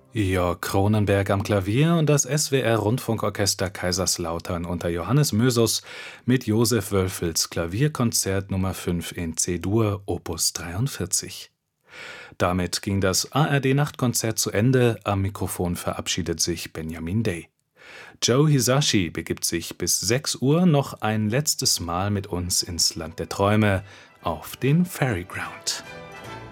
Jörg Cronenberg am Klavier und das SWR-Rundfunkorchester Kaiserslautern unter Johannes Mösus mit Josef Wölfels Klavierkonzert Nummer 5 in C-Dur, Opus 43. Damit ging das ARD-Nachtkonzert zu Ende. Am Mikrofon verabschiedet sich Benjamin Day. Joe Hisashi begibt sich bis 6 Uhr noch ein letztes Mal mit uns ins Land der Träume auf den Fairy Ground.